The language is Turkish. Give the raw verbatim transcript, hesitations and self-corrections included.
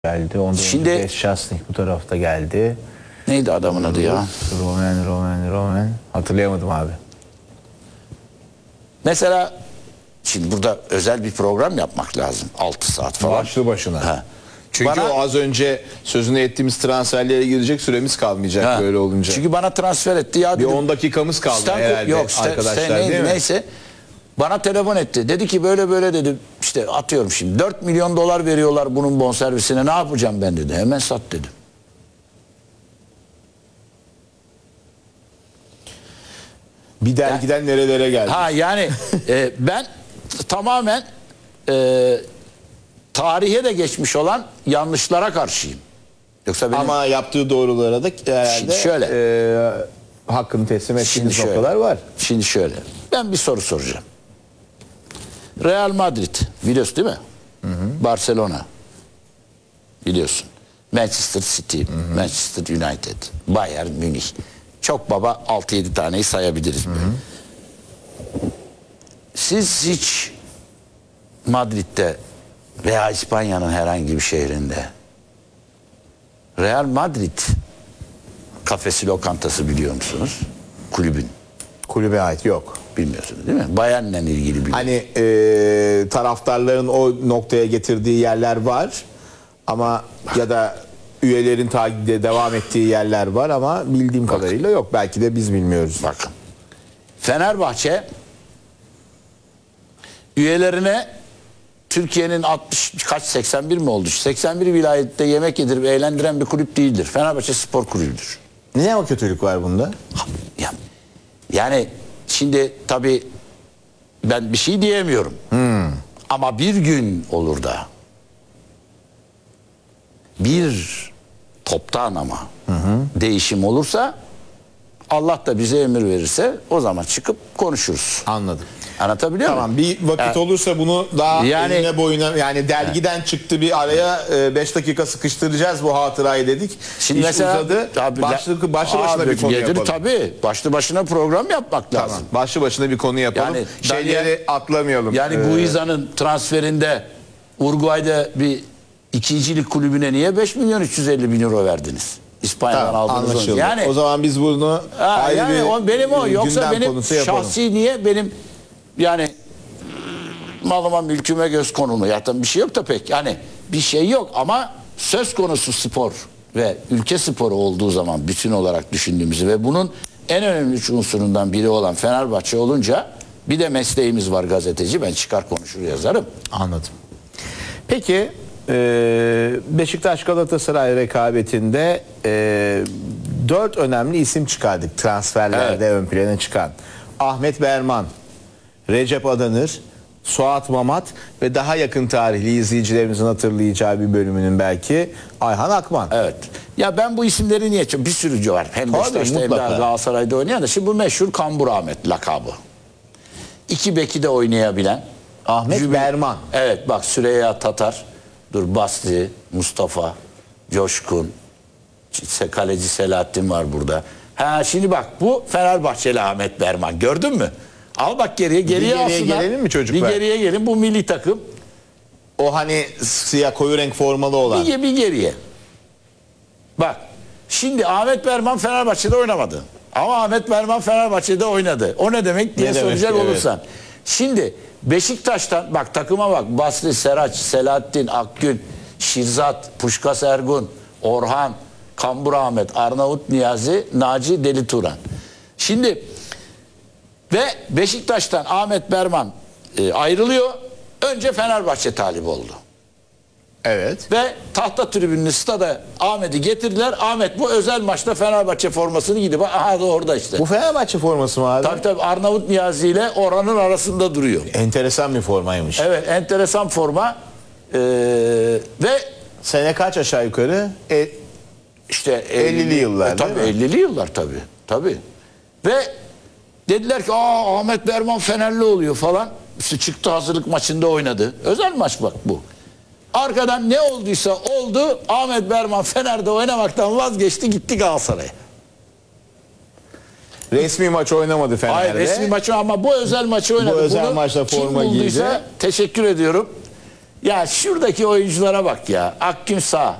geldi. Ondan Şimdi önce Şasnik bu tarafta geldi. Neydi adamın adı ya? Roman, Roman, Roman. Hatırlayamadım abi. Mesela şimdi burada özel bir program yapmak lazım. altı saat falan. Başlı başına. Ha. Çünkü Bana- o az önce sözünü ettiğimiz transferlere girecek süremiz kalmayacak Ha. böyle olunca. Çünkü bana transfer etti ya. bir dedim, on dakikamız kaldı Stanko- herhalde yok, Sten- arkadaşlar Sten- neydi, değil mi? neyse. Bana telefon etti. Dedi ki böyle böyle dedi. İşte atıyorum şimdi. dört milyon dolar veriyorlar bunun bonservisine. Ne yapacağım ben dedi. Hemen sat dedim. Bir dergiden nerelere geldi. Ha yani e, ben tamamen e, tarihe de geçmiş olan yanlışlara karşıyım. Yoksa benim Ama yaptığı doğrulara da herhalde Şimdi şöyle. e, hakkını teslim ettiğiniz Şimdi şöyle. noktalar var. Şimdi şöyle. Ben bir soru soracağım. Real Madrid biliyorsun değil mi? Hı hı. Barcelona biliyorsun. Manchester City, hı hı. Manchester United, Bayern Münih. Çok baba altı yedi taneyi sayabiliriz böyle. Hı hı. Siz hiç Madrid'de veya İspanya'nın herhangi bir şehrinde Real Madrid kafesi lokantası biliyor musunuz? Kulübün. Kulübe ait yok. Bilmiyorsunuz değil mi? Bayern'le ilgili biliyorum. Hani e, taraftarların o noktaya getirdiği yerler var ama ya da üyelerin takipte devam ettiği yerler var ama bildiğim Bak. kadarıyla yok. Belki de biz bilmiyoruz. Bakın. Fenerbahçe üyelerine Türkiye'nin altmış kaç seksen bir mi oldu? seksen bir vilayette yemek yedirip eğlendiren bir kulüp değildir. Fenerbahçe Spor Kulübü'dür. Ne o kötülük var bunda? Ya- Yani şimdi tabii ben bir şey diyemiyorum. Hmm. Ama bir gün olur da bir toptan ama hı hı. değişim olursa Allah da bize emir verirse o zaman çıkıp konuşuruz. Anladım. Anlatabiliyor muyum? Tamam, bir vakit Evet. olursa bunu daha Yani- eline boyuna, yani dergiden çıktı bir araya beş dakika sıkıştıracağız bu hatırayı dedik. Şimdi İş mesela uzadı. tabii- Başlı, başlı başına Abi, bir konu gelir, yapalım. Tabii başlı başına program yapmak Tamam. lazım. Başlı başına bir konu yapalım. Yani Şeyleri Daniel- atlamayalım. Yani Ee, Guiza'nın transferinde Uruguay'da bir ikincilik kulübüne niye beş milyon üç yüz elli bin euro verdiniz? İspanya'dan tamam, aldınız onu. anlaşıldı. Yani o zaman biz bunu ha, ayrı yani bir o benim o e, yoksa gündem benim konusu yapalım. şahsi niye benim yani malıma mülküme göz konulu ya bir şey yok da pek yani bir şey yok ama söz konusu spor ve ülke sporu olduğu zaman bütün olarak düşündüğümüzü ve bunun en önemli üç unsurundan biri olan Fenerbahçe olunca bir de mesleğimiz var gazeteci, ben çıkar konuşur yazarım. Anladım. Peki e, Beşiktaş Galatasaray rekabetinde e, dört önemli isim çıkardık transferlerde Evet. ön plana çıkan. Ahmet Berman, Recep Adanır, Suat Mamat ve daha yakın tarihli izleyicilerimizin hatırlayacağı bir bölümünün belki Ayhan Akman. Evet. Ya ben bu isimleri niye çok bir sürücü var. Hem Tabii, Beşiktaş'ta hem mutlaka. de Galatasaray'da oynayan da şimdi bu meşhur Kambur Ahmet lakabı. İki beki de oynayabilen Ahmet Jübil- Berman. Evet bak Süreyya Tatar, dur Basri, Mustafa, Coşkun, Se- kaleci Selahattin var burada. Ha şimdi bak bu Fenerbahçeli Ahmet Berman gördün mü? Al bak geriye geriye geriye alsınlar. gelelim mi çocuklar? Bir geriye gelin bu milli takım. O hani siyah koyu renk formalı olan. Bir, bir geriye. Bak şimdi Ahmet Berman Fenerbahçe'de oynamadı. Ama Ahmet Berman Fenerbahçe'de oynadı. O ne demek diye Ne demek soracak ki, evet. olursan. Şimdi Beşiktaş'tan bak takıma bak. Basri, Seraç, Selahattin, Akgün, Şirzat, Puşkas Ergun, Orhan, Kambur Ahmet, Arnavut Niyazi, Naci Deli Turan. Şimdi ve Beşiktaş'tan Ahmet Berman e, ayrılıyor. Önce Fenerbahçe talibi oldu. Evet. Ve tahta tribününün stada Ahmet'i getirdiler. Ahmet bu özel maçta Fenerbahçe formasını giydi. Bak aha da orada işte. Bu Fenerbahçe forması mı abi? Tabii tabii Arnavut Niyazi ile Orhan'ın arasında duruyor. Enteresan bir formaymış. Evet enteresan forma. Ee, ve Sene kaç aşağı yukarı? E, işte ellili yıllar, E, tabii değil mi? ellili yıllar tabii. Tabii. Ve dediler ki aa Ahmet Berman Fenerli oluyor falan. İşte çıktı hazırlık maçında oynadı. Özel maç bak bu. Arkadan ne olduysa oldu. Ahmet Berman Fener'de oynamaktan vazgeçti gitti Galatasaray'a. resmi maç oynamadı Fener'de. Hayır resmi maçı ama bu özel maçı oynadı. Bu özel Bunu maçta kim forma bulduysa giydi. teşekkür ediyorum. Ya şuradaki oyunculara bak ya. Akgün sağ.